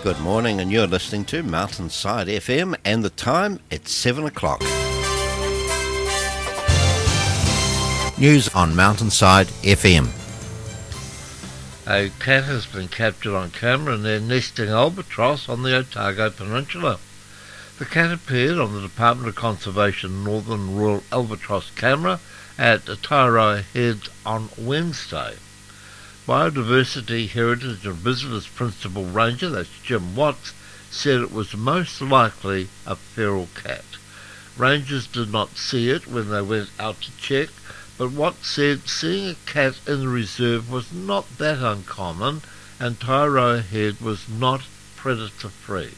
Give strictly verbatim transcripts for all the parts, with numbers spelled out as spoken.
Good morning, and you're listening to Mountainside F M, and the time, it's seven o'clock. News on Mountainside F M. A cat has been captured on camera near nesting albatross on the Otago Peninsula. The cat appeared on the Department of Conservation Northern Rural Albatross camera at Taiaroa Head on Wednesday. Biodiversity, Heritage and Visitors Principal Ranger, that's Jim Watts, said it was most likely a feral cat. Rangers did not see it when they went out to check, but Watts said seeing a cat in the reserve was not that uncommon, and Taiaroa Head was not predator-free.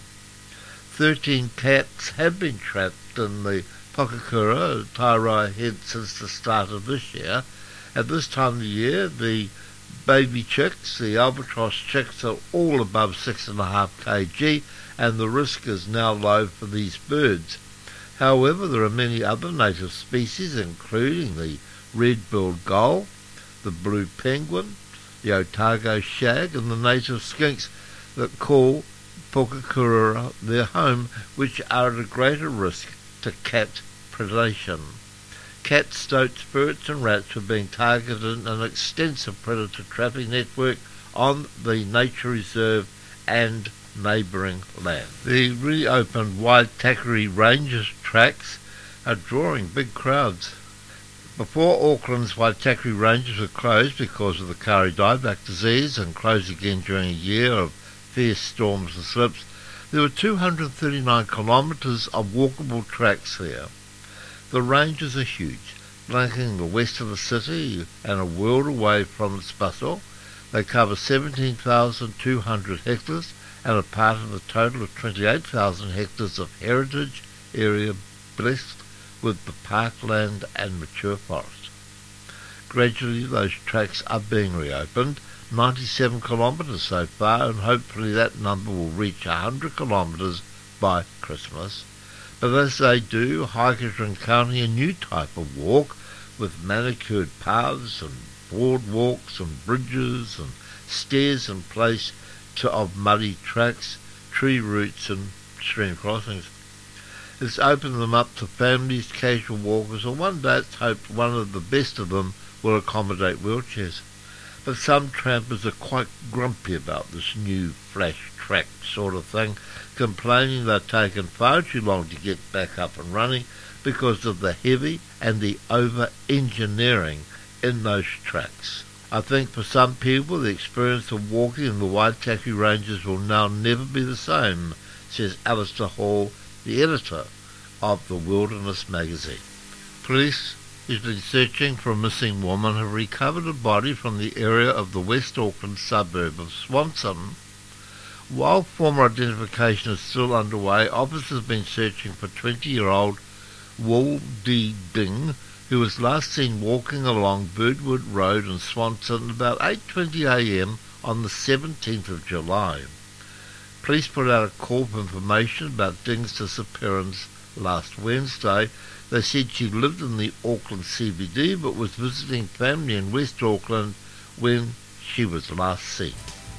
Thirteen cats have been trapped in the Pokakura, Taiaroa Head, since the start of this year. At this time of the year, the baby chicks, the albatross chicks, are all above six and a half kilograms, and the risk is now low for these birds. However, there are many other native species, including the red-billed gull, the blue penguin, the Otago shag, and the native skinks that call Pokakura their home, which are at a greater risk to cat predation. Cats, stoat spirits and rats were being targeted in an extensive predator trapping network on the nature reserve and neighbouring land. The reopened Waitakere Rangers tracks are drawing big crowds. Before Auckland's Waitakere Rangers were closed because of the Kari dieback disease and closed again during a year of fierce storms and slips, there were two hundred thirty-nine kilometres of walkable tracks there. The ranges are huge, flanking the west of the city and a world away from its bustle. They cover seventeen thousand two hundred hectares and are part of a total of twenty-eight thousand hectares of heritage area blessed with the parkland and mature forest. Gradually those tracks are being reopened, ninety-seven kilometres so far, and hopefully that number will reach one hundred kilometres by Christmas. But as they do, hikers are encountering a new type of walk with manicured paths and boardwalks and bridges and stairs in place to, of muddy tracks, tree roots and stream crossings. It's opened them up to families, casual walkers, and one day it's hoped one of the best of them will accommodate wheelchairs. But some trampers are quite grumpy about this new flash track sort of thing, complaining they've taken far too long to get back up and running because of the heavy and the over-engineering in those tracks. I think for some people the experience of walking in the Waitakere Ranges will now never be the same, says Alistair Hall, the editor of the Wilderness magazine. Police who's been searching for a missing woman have recovered a body from the area of the West Auckland suburb of Swanson. While formal identification is still underway, officers have been searching for twenty-year-old Wal Dee Ding, who was last seen walking along Birdwood Road in Swanson about eight twenty a m on the seventeenth of July. Police put out a call for information about Ding's disappearance last Wednesday. They said she lived in the Auckland C B D but was visiting family in West Auckland when she was last seen.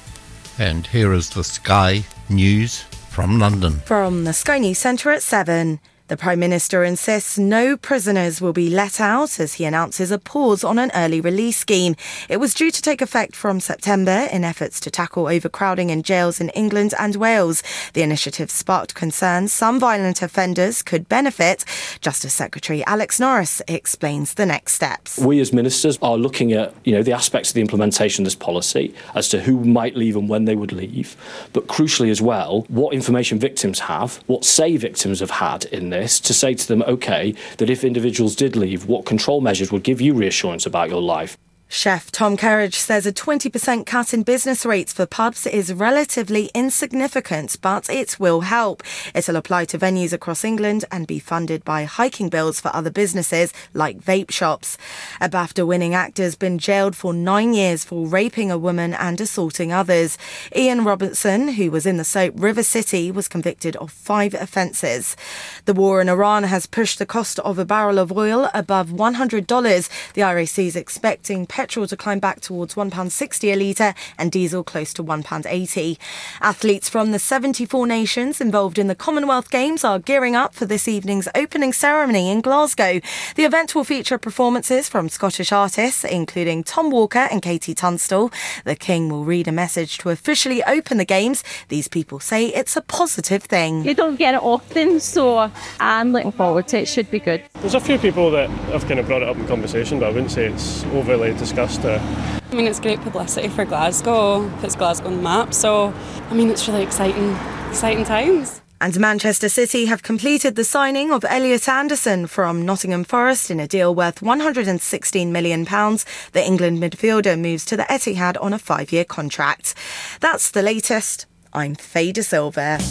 And here is the Sky News from London. From the Sky News Centre at seven. The Prime Minister insists no prisoners will be let out as he announces a pause on an early release scheme. It was due to take effect from September in efforts to tackle overcrowding in jails in England and Wales. The initiative sparked concerns some violent offenders could benefit. Justice Secretary Alex Norris explains the next steps. We as ministers are looking at, you know, the aspects of the implementation of this policy as to who might leave and when they would leave, but crucially as well, what information victims have, what say victims have had in this, to say to them, OK, that if individuals did leave, what control measures would give you reassurance about your life. Chef Tom Kerridge says a twenty percent cut in business rates for pubs is relatively insignificant, but it will help. It'll apply to venues across England and be funded by hiking bills for other businesses like vape shops. A BAFTA-winning actor has been jailed for nine years for raping a woman and assaulting others. Ian Robertson, who was in the soap River City, was convicted of five offences. The war in Iran has pushed the cost of a barrel of oil above one hundred dollars. The R A C is expecting petrol to climb back towards one pound sixty a litre and diesel close to one pound eighty. Athletes from the seventy-four nations involved in the Commonwealth Games are gearing up for this evening's opening ceremony in Glasgow. The event will feature performances from Scottish artists, including Tom Walker and Katie Tunstall. The King will read a message to officially open the Games. These people say it's a positive thing. You don't get it often, so I'm looking forward to it. It should be good. There's a few people that have kind of brought it up in conversation, but I wouldn't say it's overly discussed. Uh. I mean, it's great publicity for Glasgow, puts Glasgow on the map, so I mean, it's really exciting, exciting times. And Manchester City have completed the signing of Elliot Anderson from Nottingham Forest in a deal worth one hundred sixteen million pounds. The England midfielder moves to the Etihad on a five-year contract. That's the latest. I'm Faye De Silva.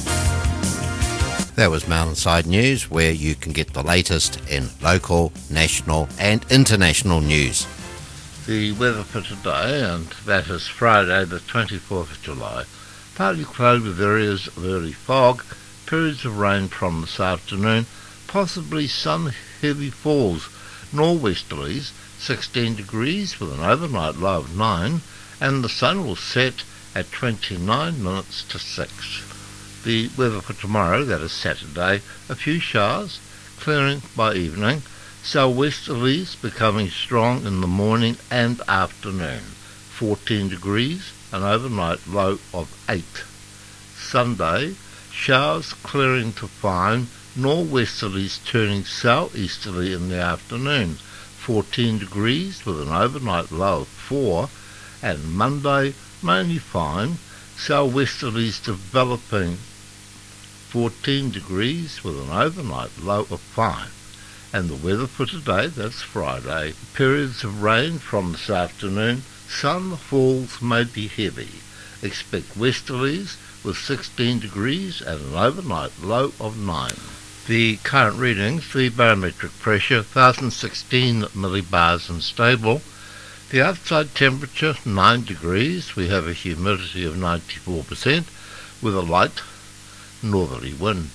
That was Mountainside News, where you can get the latest in local, national and international news. The weather for today, and that is Friday the twenty-fourth of July. Partly cloudy with areas of early fog, periods of rain from this afternoon, possibly some heavy falls, norwesterlies sixteen degrees with an overnight low of nine, and the sun will set at twenty-nine minutes to six. The weather for tomorrow, that is Saturday, a few showers, clearing by evening, southwesterlies becoming strong in the morning and afternoon, fourteen degrees, an overnight low of eight. Sunday, showers clearing to fine, norwesterlies turning southeasterly in the afternoon, fourteen degrees with an overnight low of four, and Monday, mainly fine, southwesterlies developing, fourteen degrees with an overnight low of five. And the weather for today, that's Friday, periods of rain from this afternoon, sun falls may be heavy. Expect westerlies with sixteen degrees and an overnight low of nine. The current readings, the barometric pressure one thousand sixteen millibars and stable. The outside temperature nine degrees. We have a humidity of ninety-four percent with a light northerly wind.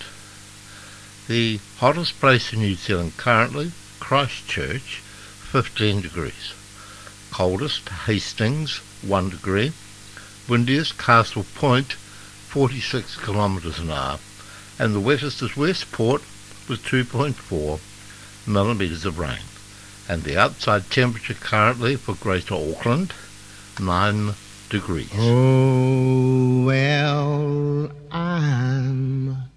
The hottest place in New Zealand currently, Christchurch, fifteen degrees. Coldest, Hastings, one degree. Windiest, Castle Point, forty-six kilometres an hour. And the wettest is Westport with two point four millimetres of rain. And the outside temperature currently for Greater Auckland, nine degrees. Oh, well, I'm